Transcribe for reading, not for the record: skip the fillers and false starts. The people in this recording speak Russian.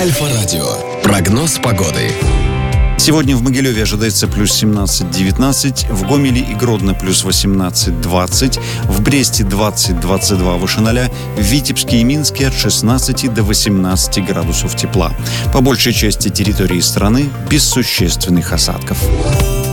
Альфа-радио. Прогноз погоды. Сегодня в Могилеве ожидается плюс 17-19, в Гомеле и Гродно плюс 18-20, в Бресте 20-22 выше 0, в Витебске и Минске от 16 до 18 градусов тепла. По большей части территории страны без существенных осадков.